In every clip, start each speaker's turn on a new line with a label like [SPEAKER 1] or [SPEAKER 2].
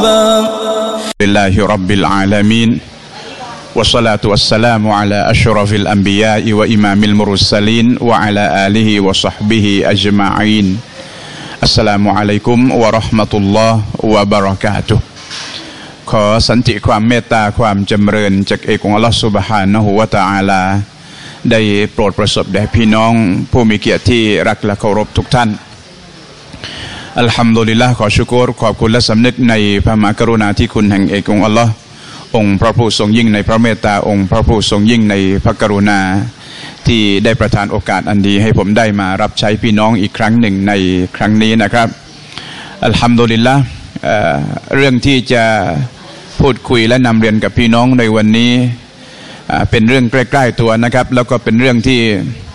[SPEAKER 1] لله رب العالمين والصلاة والسلام على أشرف الأنبياء وإمام المرسلين وعلى آله وصحبه أجمعين السلام عليكم ورحمة الله وبركاته ขอสันติความเมตตาความจำเริญจากเอกของอัลลอฮฺซุบฮานะฮูวะตะอาลาได้โปรดประสบแด่พี่น้องผู้มีเกียรติที่รักและเคารพทุกท่านอัลฮัมดุลิลลาห์ขอชุกรขอบคุณและสำนึกในพระมหากรุณาธิคุณแห่งเอกของอัลลอฮ์องค์พระผู้ทรงยิ่งในพระเมตตาองค์พระผู้ทรงยิ่งในพระกรุณาที่ได้ประทานโอกาสอันดีให้ผมได้มารับใช้พี่น้องอีกครั้งหนึ่งในครั้งนี้นะครับอัลฮัมดุลิลลาห์เรื่องที่จะพูดคุยและนำเรียนกับพี่น้องในวันนี้เป็นเรื่องใกล้ๆตัวนะครับแล้วก็เป็นเรื่องที่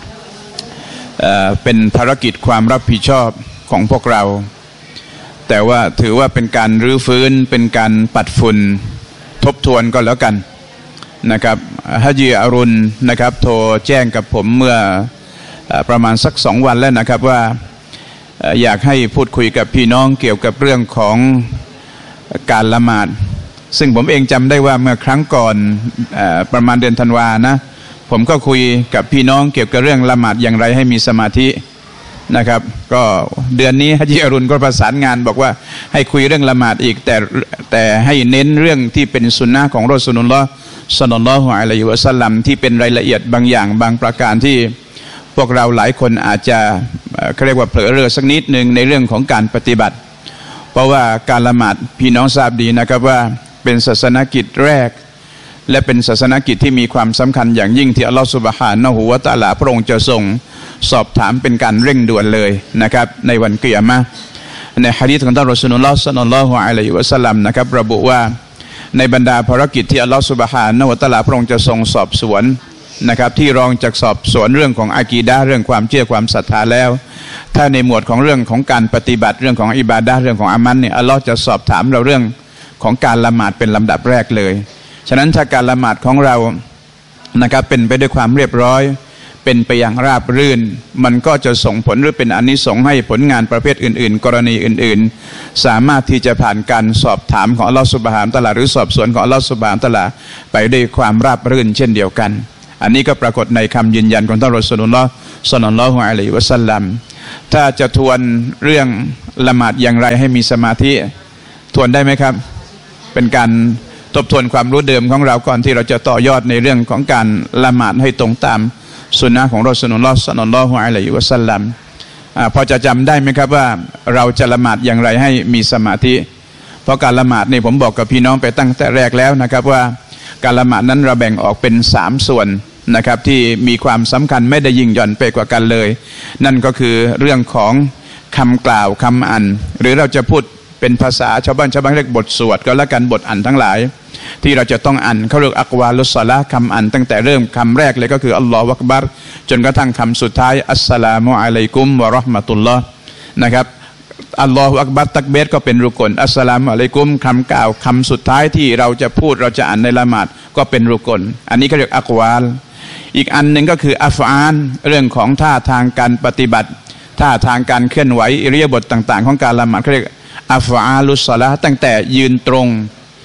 [SPEAKER 1] เป็นภารกิจความรับผิดชอบของพวกเราแต่ว่าถือว่าเป็นการรื้อฟื้นเป็นการปัดฝุ่นทบทวนก็แล้วกันนะครับฮะจีอารุณนะครับโทรแจ้งกับผมเมื่อประมาณสัก2 วันแล้วนะครับว่าอยากให้พูดคุยกับพี่น้องเกี่ยวกับเรื่องของการละหมาดซึ่งผมเองจำได้ว่าเมื่อครั้งก่อนประมาณเดือนธันวานะผมก็คุยกับพี่น้องเกี่ยวกับเรื่องละหมาดอย่างไรให้มีสมาธินะครับก็เดือนนี้ฮะจีอารุณก็ประสานงานบอกว่าให้คุยเรื่องละหมาดอีกแต่ให้เน้นเรื่องที่เป็นสุนนะของรอซูลุลลอฮ์ศ็อลลัลลอฮุอะลัยฮิวะซัลลัมที่เป็นรายละเอียดบางอย่างบางประการที่พวกเราหลายคนอาจจะเขาเรียกว่าเผลอเรอสักนิดหนึ่งในเรื่องของการปฏิบัติเพราะว่าการละหมาดพี่น้องทราบดีนะครับว่าเป็นศาสนกิจแรกและเป็นศาสนกิจที่มีความสำคัญอย่างยิ่งที่อัลลอฮฺซุบฮานะฮูวะตะอาลาพระองค์จะทรงสอบถามเป็นการเร่งด่วนเลยนะครับในวันกิยามะห์ในหะดีษของท่านรอซูลุลลอฮ์ ศ็อลลัลลอฮุอะลัยฮิวะซัลลัมนะครับระบุว่าในบรรดาภารกิจที่อัลลอฮฺซุบฮานะฮูวะตะอาลาพระองค์จะทรงสอบสวนนะครับที่รองจากสอบสวนเรื่องของอากีดะห์เรื่องความเชื่อความศรัทธาแล้วถ้าในหมวดของเรื่องของการปฏิบัติเรื่องของอิบาดะห์เรื่องของอามัลเนี่ยอัลลอฮฺจะสอบถามเราเรื่องของการละหมาดเป็นลำดับแรกเลยฉะนั้นถ้าการละหมาดของเรานะครับเป็นไปด้วยความเรียบร้อยเป็นไปอย่างราบรื่นมันก็จะส่งผลหรือเป็นอานิสงส์ให้ผลงานประเภทอื่นๆกรณีอื่นๆสามารถที่จะผ่านการสอบถามของอัลลอฮฺซุบฮานะฮูวะตะอาลาหรือสอบสวนของอัลลอฮฺซุบฮานะฮูวะตะอาลาไปด้วยความราบรื่นเช่นเดียวกันอันนี้ก็ปรากฏในคำยืนยันของท่านรอซูลุลลอฮ์ ศ็อลลัลลอฮุอะลัยฮิวะซัลลัมถ้าจะทวนเรื่องละหมาดอย่างไรให้มีสมาธิทวนได้ไหมครับเป็นการทบทวนความรู้เดิมของเราก่อนที่เราจะต่อยอดในเรื่องของการละหมาดให้ตรงตามสุนนะของรอซูลุลลอฮ์ ศ็อลลัลลอฮุอะลัยฮิวะซัลลัมพอจะจำได้ไหมครับว่าเราจะละหมาดอย่างไรให้มีสมาธิเพราะการละหมาดนี่ผมบอกกับพี่น้องไปตั้งแต่แรกแล้วนะครับว่าการละหมาดนั้นเราแบ่งออกเป็น3 ส่วนนะครับที่มีความสำคัญไม่ได้ยิ่งหย่อนไปกว่ากันเลยนั่นก็คือเรื่องของคำกล่าวคำอ่านหรือเราจะพูดเป็นภาษาชาวบ้านเรียกบทสวดก็แล้วกันบทอ่านทั้งหลายที่เราจะต้องอ่านเขาเรียกอักวาลุสศอลาห์คำอ่านตั้งแต่เริ่มคำแรกเลยก็คืออัลลอฮฺอักบัรจนกระทั่งคำสุดท้ายอัสสลามุอะลัยกุมวะเราะห์มะตุลลอฮ์นะครับอัลลอฮฺอักบัรตักบีรก็เป็นรุกนอัสสลามุอะลัยกุมคำกล่าวคำสุดท้ายที่เราจะพูดเราจะอ่านในละหมาดก็เป็นรุกนอันนี้ก็เรียกอักวาลอีกอันหนึ่งก็คืออัฟอานเรื่องของท่าทางการปฏิบัติท่าทางการเคลื่อนไหวอิริยาบถต่างๆของการละหมาดเขาเรียกอัฟอาลุสศอลาห์ตั้งแต่ยืนตรง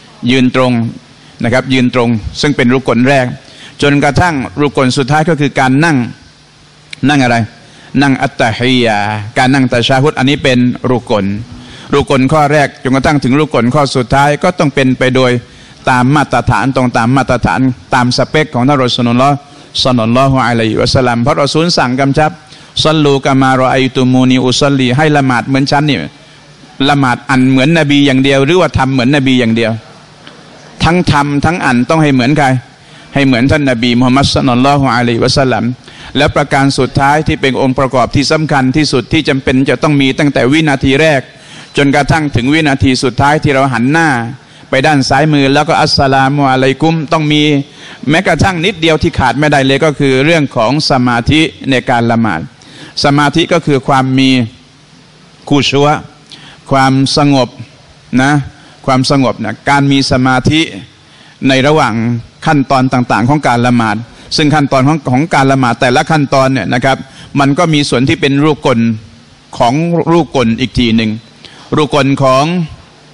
[SPEAKER 1] นะครับยืนตรงซึ่งเป็นรุกนแรกจนกระทั่งรุกนสุดท้ายก็คือการนั่งอะไรนั่งอัตตะฮียะการนั่งตะชาฮุดอันนี้เป็นรุกนข้อแรกจนกระทั่งถึงรุกนข้อสุดท้ายก็ต้องเป็นไปโดยตามมาตรฐานตามมาตรฐานตามสเปคของท่านรอซูลุลลอฮ์ ศ็อลลัลลอฮุอะลัยฮิวะซัลลัมเพราะรอซูลสั่งกำชับศ็อลลูกะมารออัยตุมูนีอุศอลลีให้ละหมาดเหมือนฉันนี่ละหมาดอันเหมือนนบีอย่างเดียวหรือว่าทำเหมือนนบีอย่างเดียวทั้งทำทั้งอ่านต้องให้เหมือนใครให้เหมือนท่านนบีมุฮัมมัด ศ็อลลัลลอฮุอะลัยฮิวะซัลลัมและประการสุดท้ายที่เป็นองค์ประกอบที่สำคัญที่สุดที่จำเป็นจะต้องมีตั้งแต่วินาทีแรกจนกระทั่งถึงวินาทีสุดท้ายที่เราหันหน้าไปด้านซ้ายมือแล้วก็อัสสลามุอะลัยกุมต้องมีแม้กระทั่งนิดเดียวที่ขาดไม่ได้เลยก็คือเรื่องของสมาธิในการละหมาดสมาธิก็คือความมีคุชัวความสงบนะความสงบนะการมีสมาธิในระหว่างขั้นตอนต่างๆของการละหมาดซึ่งขั้นตอนของการละหมาดแต่ละขั้นตอนเนี่ยนะครับมันก็มีส่วนที่เป็นรูกลของรูกลอีกทีหนึ่งรูกลของ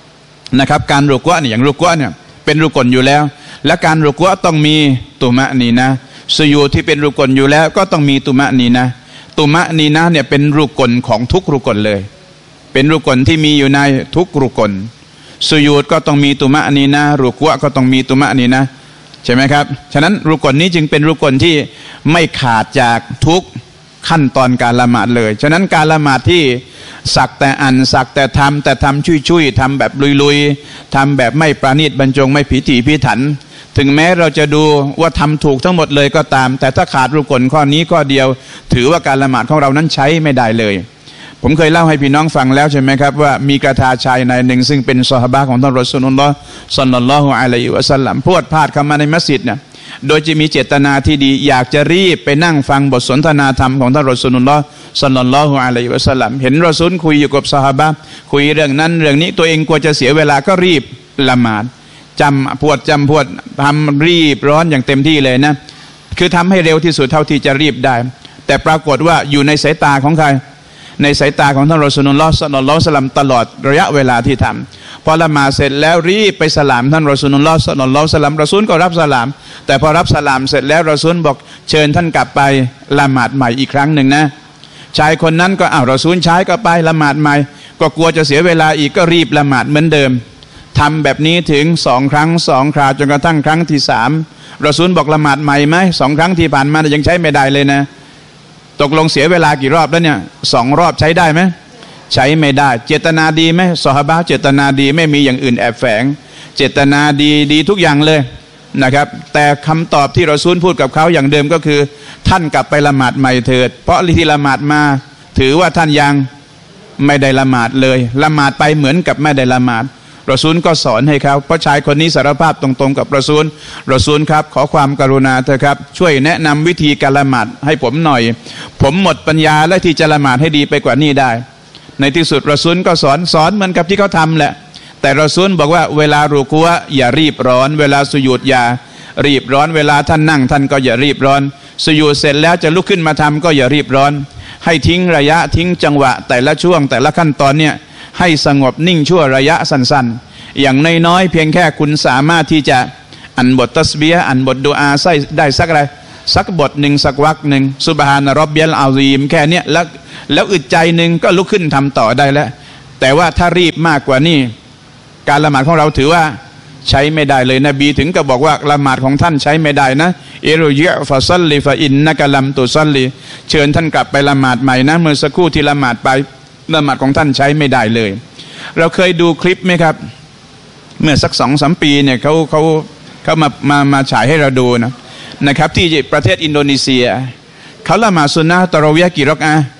[SPEAKER 1] นะครับการรุกวะเนี่ยอย่างรุกวะเนี่ยเป็นรุกลอยู่แล้วและการรุกวะต้องมีตุมะนีนะสุญูดที่เป็นรุกลอยู่แล้วก็ต้องมีตุมะนีนะตุมะนีนะเนี่ยเป็นรุกลของทุกรุกลเลยเป็นรุกลที่มีอยู่ในทุกรุกลสุญูดก็ต้องมีตุมะนีนะรุกวะก็ต้องมีตุมะนีนะใช่ไหมครับฉะนั้นรุกลนี้จึงเป็นรุกลที่ไม่ขาดจากทุกขั้นตอนการละหมาดเลยฉะนั้นการละหมาดที่สักแต่อ่านสักแต่ทำชุยๆทำแบบลุยๆทำแบบไม่ประณีตบรรจงไม่พิถีพิถันถึงแม้เราจะดูว่าทำถูกทั้งหมดเลยก็ตามแต่ถ้าขาดรุกลข้อนี้ข้อเดียวถือว่าการละหมาดของเรานั้นใช้ไม่ได้เลยผมเคยเล่าให้พี่น้องฟังแล้วใช่ไหมครับว่ามีกระทาชายนายหนึ่งซึ่งเป็นซอฮาบะห์ของท่านรอซูลุลลอฮ์ศ็อลลัลลอฮุอะลัยฮิวะซัลลัมพรวดพลาดเข้ามาในมัสยิดเนี่ยโดยจะมีเจตนาที่ดีอยากจะรีบไปนั่งฟังบทสนทนาธรรมของท่านรอซูลุลลอฮ์ศ็อลลัลลอฮุอะลัยฮิวะซัลลัมเห็นรอซูลคุยอยู่กับซอฮาบะห์คุยเรื่องนั้นเรื่องนี้ตัวเองกลัวจะเสียเวลาก็รีบละหมาดจำพวดทำรีบร้อนอย่างเต็มที่เลยนะคือทำให้เร็วที่สุดเท่าที่จะรีบได้แต่ปรากฏว่าอยู่ในสายตาของใครในสายตาของท่านรอซูลุลลอฮ์ศ็อลลัลลอฮุอะลัยฮิวะซัลลัมตลอดระยะเวลาที่ทำพอละหมาดเสร็จแล้วรีบไปสลามท่านรอซูลุลลอฮ์ศ็อลลัลลอฮุอะลัยฮิวะซัลลัมรอซูลก็รับสลามแต่พอรับสลามเสร็จแล้วรอซูลบอกเชิญท่านกลับไปละหมาดใหม่อีกครั้งหนึ่งนะชายคนนั้นก็รอซูลใช้ก็ไปละหมาดใหม่ก็กลัวจะเสียเวลาอีกก็รีบละหมาดเหมือนเดิมทำแบบนี้ถึง2 ครั้ง2 คราจนกระทั่งครั้งที่3รอซูลบอกละหมาดใหม่ไหม2 ครั้งที่ผ่านมายังใช้ไม่ได้เลยนะตกลงเสียเวลากี่รอบแล้วเนี่ย2 รอบใช้ได้ไหมใช้ไม่ได้เจตนาดีไหมซอฮาบะห์เจตนาดีไม่มีอย่างอื่นแอบแฝงเจตนาดีทุกอย่างเลยนะครับแต่คำตอบที่รอซูลพูดกับเขาอย่างเดิมก็คือท่านกลับไปละหมาดใหม่เถิดเพราะที่ละหมาดมาถือว่าท่านยังไม่ได้ละหมาดเลยละหมาดไปเหมือนกับไม่ได้ละหมาดรอซูลก็สอนให้เขาเพราะชายคนนี้สารภาพตรงๆกับรอซูลครับขอความกรุณาเถอะครับช่วยแนะนำวิธีการละหมาดให้ผมหน่อยผมหมดปัญญาและที่จะละหมาดให้ดีไปกว่านี้ได้ในที่สุดรอซูลก็สอนเหมือนกับที่เขาทำแหละแต่รอซูลบอกว่าเวลารุกูอะอย่ารีบร้อนเวลาสุญูดอย่ารีบร้อนเวลาท่านนั่งท่านก็อย่ารีบร้อนสุญูดเสร็จแล้วจะลุกขึ้นมาทำก็อย่ารีบร้อนให้ทิ้งระยะทิ้งจังหวะแต่ละช่วงแต่ละขั้นตอนเนี่ยให้สงบนิ่งชั่วระยะสั้นๆอย่างน้อยๆเพียงแค่คุณสามารถที่จะอ่านบทตัสบีฮ์อ่านบทดุอาได้สักบทหนึ่งสักวรรคหนึ่งซุบฮานะร็อบบิยัลอาซีมแค่นี้แล้วอึดใจหนึ่งก็ลุกขึ้นทำต่อได้แล้วแต่ว่าถ้ารีบมากกว่านี้การละหมาดของเราถือว่าใช้ไม่ได้เลยนบีถึงกับบอกว่าละหมาดของท่านใช้ไม่ได้นะอิรุญิฟะซัลลิฟะอินนะกะลัมตุซัลลีเชิญท่านกลับไปละหมาดใหม่นะเมื่อสักครู่ที่ละหมาดไปละหมาดของท่านใช้ไม่ได้เลยเราเคยดูคลิปไหมครับเมื่อสัก2-3 ปีเนี่ยเขามาฉายให้เราดูนะครับที่ประเทศอินโดนีเซียเขาละหมาดซุนนะฮ์ตะเราะวีฮ์กี่รอกอะห์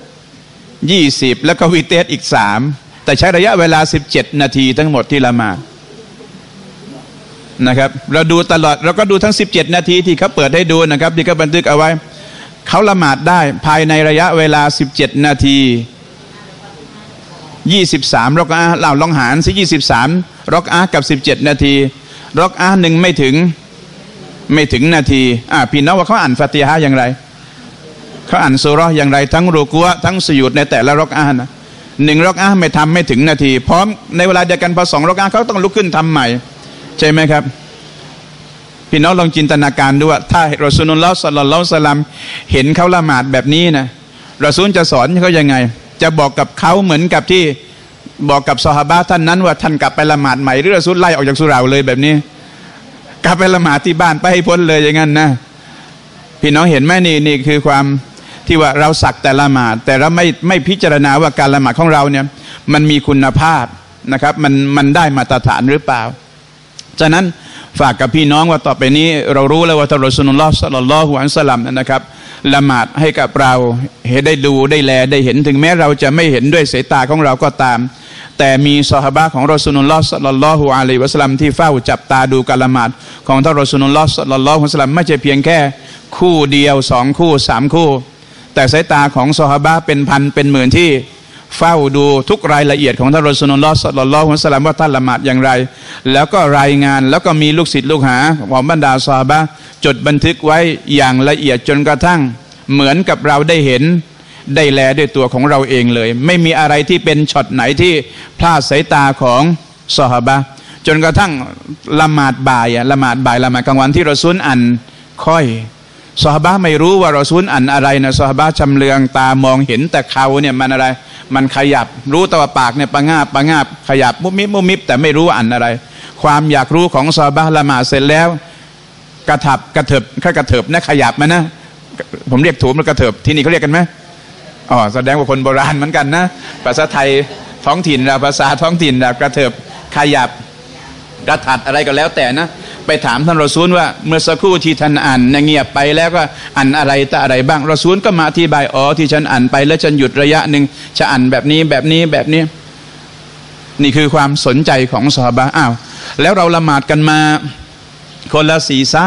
[SPEAKER 1] 20แล้วก็วิเตรอีก3แต่ใช้ระยะเวลา17 นาทีทั้งหมดที่ละหมาดนะครับเราดูตลอดเราก็ดูทั้ง17 นาทีที่เขาเปิดให้ดูนะครับที่เขาบันทึกเอาไว้เขาละหมาดได้ภายในระยะเวลา17 นาที23 รอกอะห์เราลองหารสิ23 รอกอะห์กับ17 นาทีรอกอะห์หนึ่งไม่ถึงนาทีพี่น้องว่าเขาอ่านฟาติฮะห์อย่างไรเขาอ่านซูเราะห์อย่างไรทั้งรุกูอะห์ทั้งสุญูดในแต่ละรอกอะห์นะ1 รอกอะห์ไม่ถึงนาทีพร้อมในเวลาเดียวกันพอ2 รอกอะห์เขาต้องลุกขึ้นทำใหม่ใช่ไหมครับพี่น้องลองจินตนาการดูว่าถ้ารอซูลุลลอฮ์ศ็อลลัลลอฮุอะลัยฮิวะซัลลัมเห็นเขาละหมาดแบบนี้นะรอซูลจะสอนเขายังไงจะบอกกับเขาเหมือนกับที่บอกกับซอฮาบะห์ท่านนั้นว่าท่านกลับไปละหมาดใหม่หรือรอซูลไล่ออกจากสุเราเลยแบบนี้กลับไปละหมาดที่บ้านไปให้พ้นเลยอย่างนั้นนะพี่น้องเห็นไหมนี่คือความที่ว่าเราสักแต่ละหมาดแต่เราไม่พิจารณาว่าการละหมาดของเราเนี่ยมันมีคุณภาพนะครับมันได้มาตรฐานหรือเปล่าฉะนั้นฝากกับพี่น้องว่าต่อไปนี้เรารู้แล้วว่าท่านรอซูลุลลอฮ์ศ็อลลัลลอฮุอะลัยฮิวะซัลลัมนะครับละหมาดให้กับเราเห็นได้ดูได้แลได้เห็นถึงแม้เราจะไม่เห็นด้วยสายตาของเราก็ตามแต่มีซอฮาบะห์ของรอซูลุลลอฮ์ศ็อลลัลลอฮุอะลัยฮิวะซัลลัมที่เฝ้าจับตาดูการละหมาดของท่านรอซูลุลลอฮ์ศ็อลลัลลอฮุอะลัยฮิวะซัลลัมไม่ใช่เพียงแค่คู่เดียว2 คู่3 คู่แต่สายตาของซอฮาบะห์เป็นพันเป็นหมื่นที่เฝ้าดูทุกรายละเอียดของท่านรอซูลุลลอฮ์ศ็อลลัลลอฮุอะลัยฮิวะซัลลัมว่าท่านละหมาดอย่างไรแล้วก็รายงานแล้วก็มีลูกศิษย์ลูกหาของบรรดาซอฮาบะห์จดบันทึกไว้อย่างละเอียดจนกระทั่งเหมือนกับเราได้เห็นได้แลด้วยตัวของเราเองเลยไม่มีอะไรที่เป็นช็อตไหนที่พลาดสายตาของซอฮาบะห์จนกระทั่งละหมาดบ่ายละหมาดบ่ายละหมาดกลางวันที่รอซูลอ่านค่อยซอฮาบะห์ไม่รู้ว่ารอซูลอ่านอะไรนะซอฮาบะห์ชำเลืองตามองเห็นแต่เขาเนี่ยมันอะไรมันขยับรู้แต่ว่าปากเนี่ยปะงาบขยับมุบมิบแต่ไม่รู้อ่านอะไรความอยากรู้ของซอฮาบะห์ละหมาดเสร็จแล้วกระเถิบนะขยับมานะผมเรียกถูกมันกระเถิบที่นี่เขาเรียกกันไหมอ๋อแสดงว่าคนโบราณเหมือนกันนะภาษาไทยท้องถิ่นเราภาษาท้องถิ่นเรากระเถิบขยับกระถัดอะไรก็แล้วแต่นะไปถามท่านรอซูลว่าเมื่อสักครู่ที่ท่านอ่านเงียบไปแล้วก็อ่านอะไรแต่อะไรบ้างรอซูลก็มาอธิบายอ๋อที่ฉันอ่านไปแล้วฉันหยุดระยะหนึ่งจะอ่านแบบนี้นี่คือความสนใจของซอฮาบะห์อ้าวแล้วเราละหมาดกันมาคนละ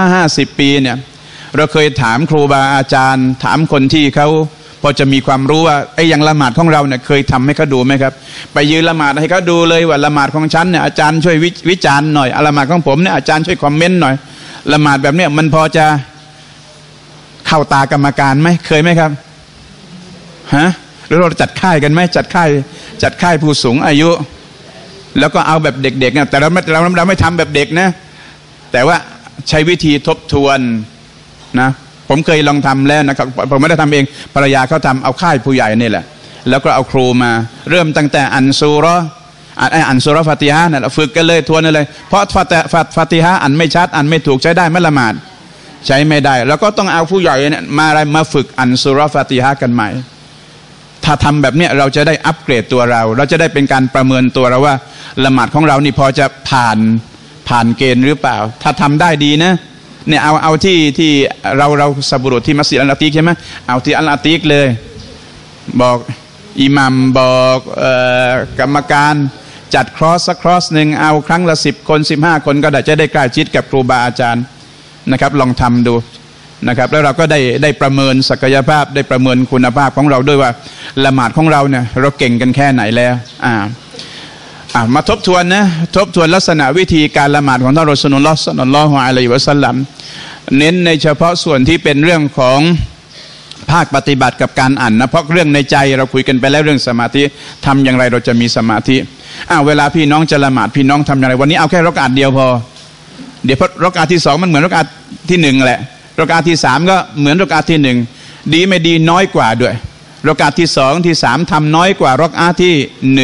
[SPEAKER 1] 50 ปีเนี่ยเราเคยถามครูบาอาจารย์ถามคนที่เขาพอจะมีความรู้ว่าไอ้อย่างละหมาดของเราเนี่ยเคยทำให้เขาดูไหมครับไปยืนละหมาดให้เขาดูเลยว่าละหมาดของฉันเนี่ยอาจารย์ช่วยวิจารณ์หน่อยละหมาดของผมเนี่ยอาจารย์ช่วยคอมเมนต์หน่อยละหมาดแบบเนี้ยมันพอจะเข้าตากรรมการไหมเคยไหมครับฮะหรือเราจัดค่ายกันไหมจัดค่ายผู้สูงอายุแล้วก็เอาแบบเด็กๆนะแต่เราไม่ทำแบบเด็กนะแต่ว่าใช้วิธีทบทวนนะผมเคยลองทำแล้วนะครับผมไม่ได้ทำเองภรรยาเขาทำเอาค่ายผู้ใหญ่นี่แหละแล้วก็เอาครูมาเริ่มตั้งแต่อ่านซูเราะห์ฟาติฮะห์นั่นฝึกกันเลยทวนเลยเพราะฟาติฮะห์อ่านไม่ชัดอ่านไม่ถูกใช้ได้ไม่ละหมาดใช้ไม่ได้แล้วก็ต้องเอาผู้ใหญ่เนี่ยมาฝึกอ่านซูเราะห์ฟาติฮะห์กันใหม่ถ้าทำแบบนี้เราจะได้อัปเกรดตัวเราจะได้เป็นการประเมินตัวเราว่าละหมาดของเรานี่พอจะผ่านเกณฑ์หรือเปล่าถ้าทำได้ดีนะเนี่ยเอาที่เราสบุรุษที่มัสยิดอัลอาติกใช่ไหมเอาที่อัลอาติกเลยบอกอิหมัมบอกกรรมการจัดครอสสักครอสหนึ่งเอาครั้งละ10 คน 15 คนก็จะได้ใกล้ชิดกับครูบาอาจารย์นะครับลองทำดูนะครับแล้วเราก็ได้ประเมินศักยภาพได้ประเมินคุณภาพของเราด้วยว่าละหมาดของเราเนี่ยเราเก่งกันแค่ไหนแล้วมาทบทวนลักษณะวิธีการละหมาดของท่านรอซูลุลลอฮ์ ศ็อลลัลลอฮุอะลัยฮิวะซัลลัมเน้นในเฉพาะส่วนที่เป็นเรื่องของภาคปฏิบัติกับการอ่านนะเพราะเรื่องในใจเราคุยกันไปแล้วเรื่องสมาธิทำอย่างไรเราจะมีสมาธิเวลาพี่น้องจะละหมาดพี่น้องทำอย่างไรวันนี้เอาแค่รักอะห์เดียวพอเดี๋ยวรักอะห์ที่2มันเหมือนรักอะห์ที่1แหละรักอะห์ที่3ก็เหมือนรักอะห์ที่1ดีไม่ดีน้อยกว่าด้วยรักอะห์ที่2ที่3ทำน้อยกว่ารักอะห์ที่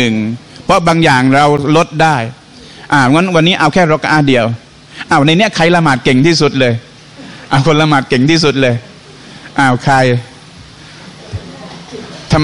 [SPEAKER 1] 1เพราะบางอย่างเราลดได้งั้นวันนี้เอาแค่รักอะห์เดียวในเนี้ยใครละหมาดเก่งที่สุดเลยคนละหมาดเก่งที่สุดเลยใคร